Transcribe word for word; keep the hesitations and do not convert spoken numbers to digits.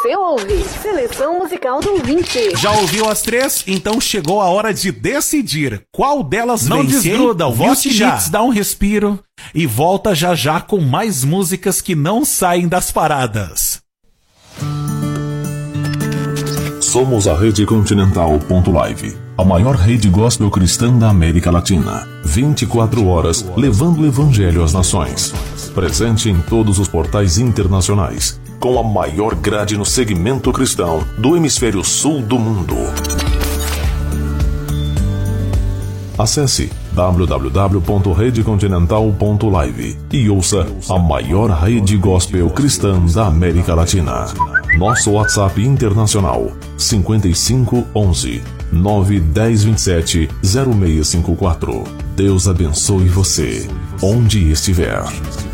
Você ouve Seleção Musical do Ouvinte. Já ouviu as três? Então chegou a hora de decidir qual delas Não vence. desgruda, o vote já. dá um respiro e volta já já com mais músicas que não saem das paradas. Somos a Rede Continental ponto live, a maior rede gospel cristã da América Latina. vinte e quatro horas levando o evangelho às nações. Presente em todos os portais internacionais, com a maior grade no segmento cristão do hemisfério sul do mundo. Acesse w w w ponto rede continental ponto live e ouça a maior rede gospel cristã da América Latina. Nosso WhatsApp internacional cinco cinco um um nove um zero dois sete zero seis cinco quatro. Deus abençoe você, onde estiver.